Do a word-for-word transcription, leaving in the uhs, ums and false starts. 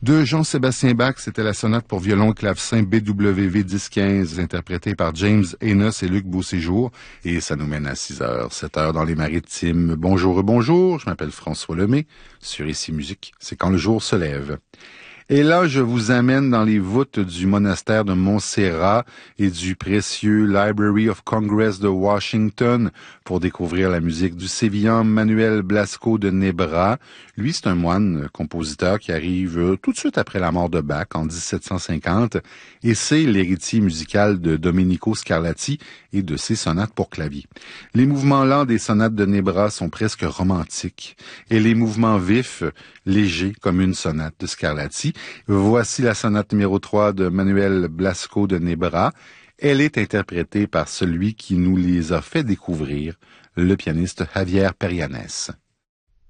De Jean-Sébastien Bach, c'était la sonate pour violon et clavecin B W V dix quinze, interprétée par James Enos et Luc Beauséjour. Et ça nous mène à six heures, sept heures dans les maritimes. Bonjour, bonjour, je m'appelle François Lemay. Sur Ici Musique, c'est quand le jour se lève. Et là, je vous amène dans les voûtes du monastère de Montserrat et du précieux Library of Congress de Washington pour découvrir la musique du sévillan Manuel Blasco de Nebra. Lui, c'est un moine compositeur qui arrive tout de suite après la mort de Bach en dix-sept cent cinquante et c'est l'héritier musical de Domenico Scarlatti et de ses sonates pour clavier. Les mouvements lents des sonates de Nebra sont presque romantiques et les mouvements vifs, légers comme une sonate de Scarlatti. Voici la sonate numéro trois de Manuel Blasco de Nebra. Elle est interprétée par celui qui nous les a fait découvrir, le pianiste Javier Perianes.